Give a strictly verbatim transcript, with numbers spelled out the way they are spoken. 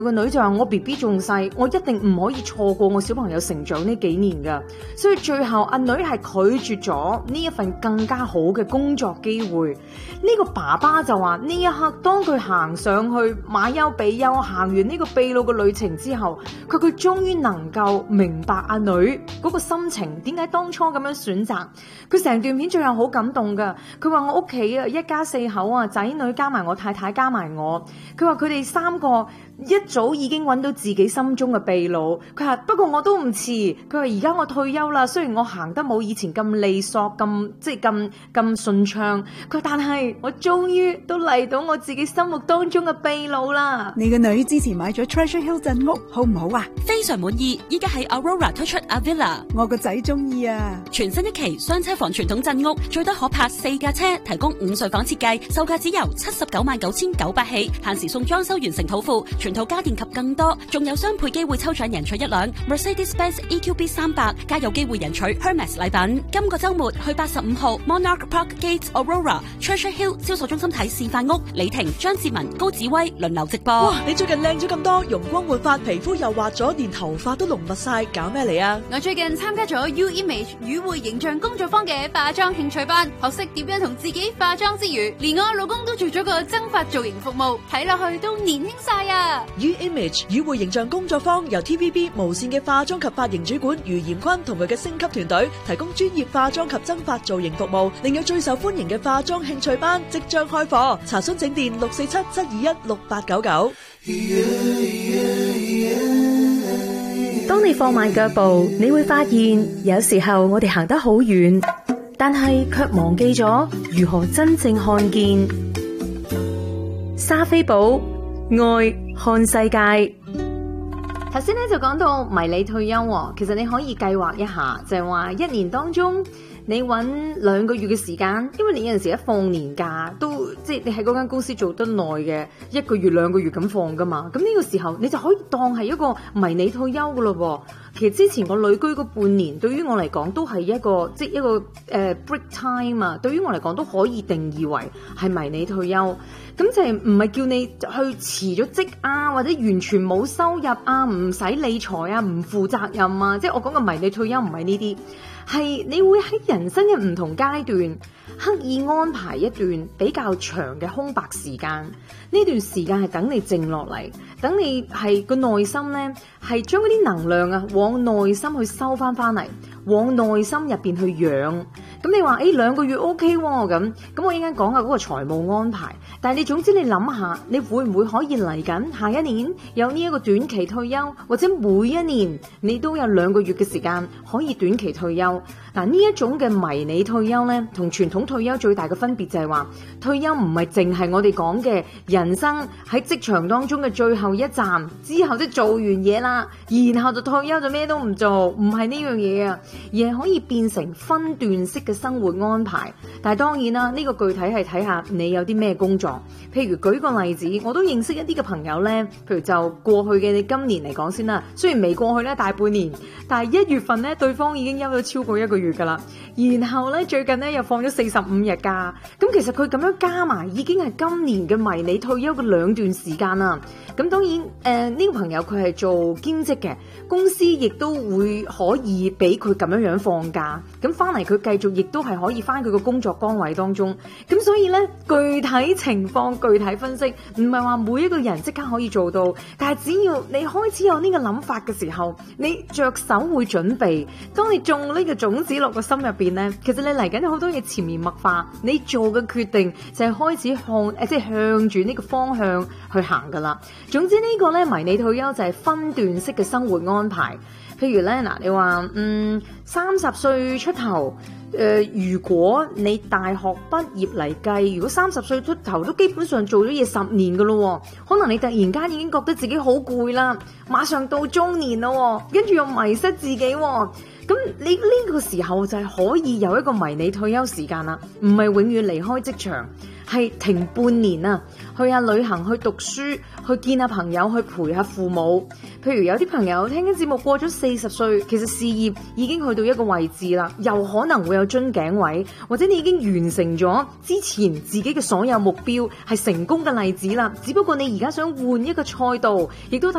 個女就話我 B B 仲細，我一定唔可以錯過我小朋友成長呢幾年噶，所以最後阿女係拒絕咗呢一份更加好嘅工作機會。呢個爸爸就話呢一刻當佢行上去馬丘比丘，行完呢個秘魯嘅旅程之後，佢佢終於能夠明白阿女嗰個心情，點解當初咁樣選擇。佢成段片最後好感動噶，佢話我屋企啊一家四口啊，仔女加埋我太太加埋我，佢話佢哋三個一早已經揾到自己心中嘅秘魯。佢話不過我都唔遲，佢話而家我退休啦，雖然我行得冇以前咁利索，咁即係咁咁順暢，佢話但係我終於都嚟到我自己心目當中嘅秘魯啦。 你個女之前買咗 Treasure Hill 鎮屋好唔好啊？ 非常滿意，依家喺 Aurora 推出 Avila， 我個仔中意啊！ 全新一期雙車房傳統鎮屋，最多可泊四架車，提供五睡房設計，售價只由七十九萬九千九百起，限時送裝修完成土庫，全套家電及更多，仲有雙倍機會抽獎贏取一輛 Mercedes-Benz E Q B 三百，加有機會贏取 Hermes 禮品。今個週末去八十五號 Monarch Park Gates Aurora Treasure Hill 銷售中心睇示範屋，李婷、張志文、高紫威輪流直播。 哇！你最近靚咗咁多，容光煥發，皮膚又滑咗，連頭髮都濃密晒，搞咩嚟啊？ 我最近參加咗 U Image 與會形象工作坊嘅化妝興趣班，學識點樣同自己化妝之餘，連我老公都做咗個增髮造型服務，睇落去都年輕晒啊！ U Image 與會形象工作坊由 T V B 無線嘅化妝及髮型主管余賢坤同佢嘅星級團隊提供專業化妝及增髮造型服務，另有最受歡迎嘅化妝興趣班即將開課，查詢請電六四七七二一六八九九。 當你放慢腳步，你會發現有時候我哋行得好遠，但係卻忘記咗如何真正看見。莎菲寶愛看世界。頭先咧就講到迷你退休，其實你可以計劃一下，就係話一年當中你揾兩個月嘅時間，因為你有陣時一放年假都即係你喺嗰間公司做得耐嘅，一個月兩個月咁放噶嘛，咁呢個時候你就可以當係一個迷你退休噶咯。其實之前我旅居嗰半年對於我嚟講都係一個即係一個誒、呃、break time 啊，對於我嚟講都可以定義為係迷你退休。咁就係唔係叫你去辭咗職啊，或者完全冇收入啊，唔使理財啊，唔負責任啊，即係我講嘅迷你退休唔係呢啲，係你會喺人生嘅唔同階段刻意安排一段比較長嘅空白時間，呢段時間係等你靜落嚟，等你係個內心呢，係將嗰啲能量啊往內心去收翻翻嚟，往內心入邊去養。咁你話誒兩個月 OK 喎，咁咁我依家講下嗰個財務安排，但係你總之你諗下，你會唔會可以嚟緊下一年有呢一個短期退休，或者每一年你都有兩個月嘅時間可以短期退休？嗱，呢一種嘅迷你退休呢，同傳統退休最大嘅分別就係話，退休唔係淨係我哋講嘅人生喺職場當中嘅最後一站，之後即係做完嘢啦，然後就退休就咩都唔做，唔係呢樣嘢啊，而係可以變成分段式嘅生活安排。但係當然啦，呢個具體係睇下你有啲咩工作。譬如舉個例子，我都認識一啲嘅朋友呢，譬如就過去嘅你今年嚟講先啦，雖然未過去呢大半年，但係一月份呢，對方已經休咗超過一個月噶啦，然後呢，最近呢又放咗四十五日假，咁其實佢咁樣加埋已經係今年嘅迷你退休嘅兩段時間啦。咁當然誒呢、呃這個朋友佢係做兼職嘅，公司亦都會可以俾佢咁樣樣放假，咁翻嚟佢繼續亦都係可以翻佢個工作崗位當中。咁所以呢，具體情況具體分析，唔係話每一個人即刻可以做到，但係只要你開始有呢個諗法嘅時候，你着手會準備，當你種呢個種子落個心入邊呢，其實你嚟緊好多嘢潛移默化，你做嘅決定就係開始向誒即係向住呢個方向去行噶啦。總之呢個呢，迷你退休就係分段式嘅生活安排。譬如呢，嗱，你話嗯三十歲出頭，誒、呃，如果你大學畢業嚟計，如果三十歲出頭都基本上做咗嘢十年噶咯，可能你突然間已經覺得自己好攰啦，馬上到中年咯，跟住又迷失自己，咁你呢個時候就係可以有一個迷你退休時間啦，唔係永遠離開職場。 係停半年啊，去下旅行，去讀書，去見下朋友，去陪下父母。譬如有啲朋友聽緊節目過咗四十歲，其實事業已經去到一個位置啦，又可能會有樽頸位，或者你已經完成咗之前自己嘅所有目標，係成功嘅例子啦。只不過你而家想換一個賽道，亦都